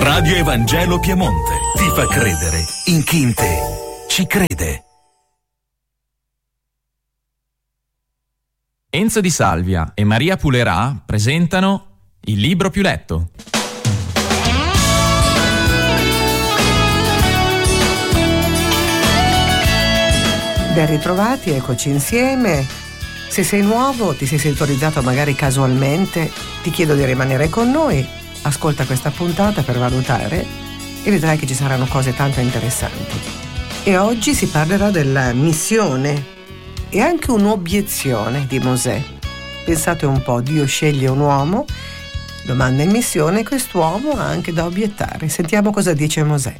Radio Evangelo Piemonte ti fa credere in chi in te ci crede. Enzo Di Salvia e Maria Pulerà presentano Il libro più letto. Ben ritrovati, eccoci insieme. Se sei nuovo, ti sei sintonizzato magari casualmente, ti chiedo di rimanere con noi, ascolta questa puntata per valutare e vedrai che ci saranno cose tanto interessanti. E oggi si parlerà della missione e anche un'obiezione di Mosè. Pensate un po', Dio sceglie un uomo, lo manda in missione e quest'uomo ha anche da obiettare. Sentiamo cosa dice Mosè.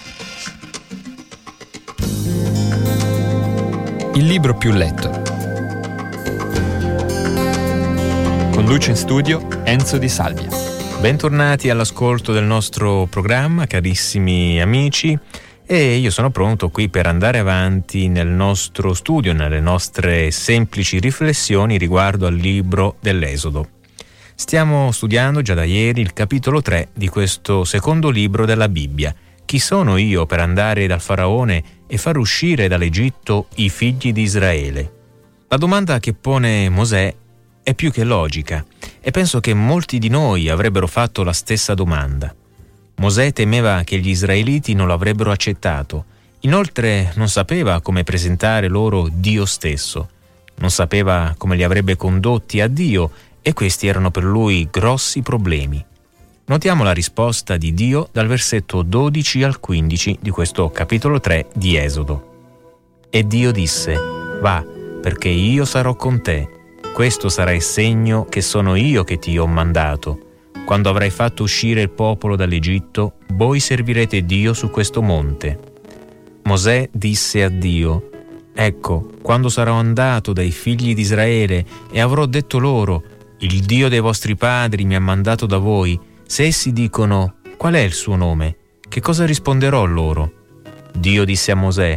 Il libro più letto. Conduce in studio Enzo Di Salvia. Bentornati all'ascolto del nostro programma, carissimi amici, e io sono pronto qui per andare avanti nel nostro studio, nelle nostre semplici riflessioni riguardo al libro dell'Esodo. Stiamo studiando già da ieri il capitolo 3 di questo secondo libro della Bibbia. Chi sono io per andare dal faraone e far uscire dall'Egitto i figli di Israele? La domanda che pone Mosè è più che logica e penso che molti di noi avrebbero fatto la stessa domanda. Mosè temeva che gli israeliti non lo avrebbero accettato. Inoltre non sapeva come presentare loro Dio stesso. Non sapeva come li avrebbe condotti a Dio e questi erano per lui grossi problemi. Notiamo la risposta di Dio dal versetto 12 al 15 di questo capitolo 3 di Esodo. E Dio disse: va, perché io sarò con te. Questo sarà il segno che sono io che ti ho mandato. Quando avrai fatto uscire il popolo dall'Egitto, voi servirete Dio su questo monte. Mosè disse a Dio: ecco, quando sarò andato dai figli di Israele e avrò detto loro: il Dio dei vostri padri mi ha mandato da voi, se essi dicono: qual è il suo nome? Che cosa risponderò loro? Dio disse a Mosè: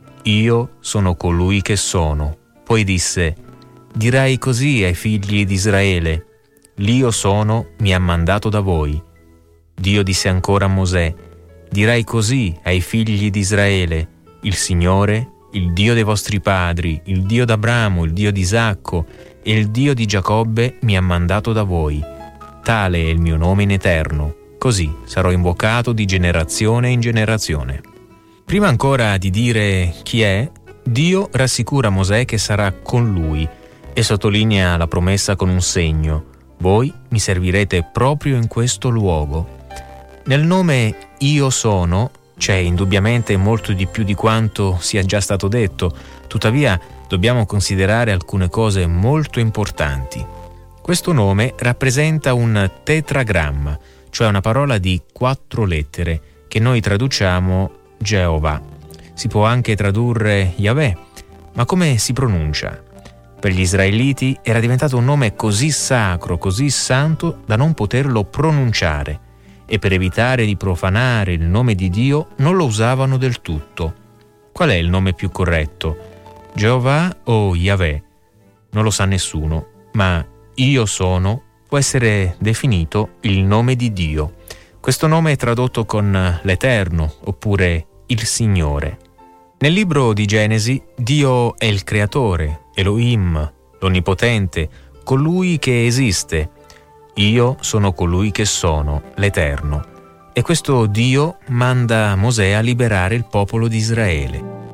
io sono colui che sono. Poi disse: dirai così ai figli di Israele: l'Io sono mi ha mandato da voi. Dio disse ancora a Mosè: dirai così ai figli di Israele: il Signore, il Dio dei vostri padri, il Dio d'Abramo, il Dio di Isacco e il Dio di Giacobbe mi ha mandato da voi. Tale è il mio nome in eterno, così sarò invocato di generazione in generazione. Prima ancora di dire chi è, Dio rassicura Mosè che sarà con lui e sottolinea la promessa con un segno: voi mi servirete proprio in questo luogo. Nel nome Io sono c'è indubbiamente molto di più di quanto sia già stato detto, tuttavia dobbiamo considerare alcune cose molto importanti. Questo nome rappresenta un tetragramma, cioè una parola di 4 lettere, che noi traduciamo Geova. Si può anche tradurre Yahweh, ma come si pronuncia? Per gli israeliti era diventato un nome così sacro, così santo, da non poterlo pronunciare, e per evitare di profanare il nome di Dio non lo usavano del tutto. Qual è il nome più corretto? Geova o Yahweh? Non lo sa nessuno, ma Io sono può essere definito il nome di Dio. Questo nome è tradotto con l'Eterno oppure il Signore. Nel libro di Genesi, Dio è il creatore, Elohim, l'onnipotente, colui che esiste. Io sono colui che sono, l'Eterno. E questo Dio manda Mosè a liberare il popolo di Israele.